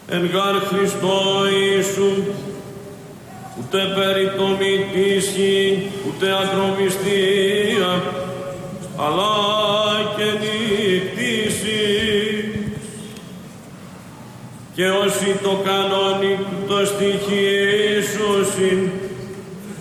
εν γάρ Χριστώ Ιησού, ούτε περιτομητήσχη, ούτε ακροβιστία, αλλά και νυχτήσει. Και όσοι το κανόνι το στοιχήσουσιν,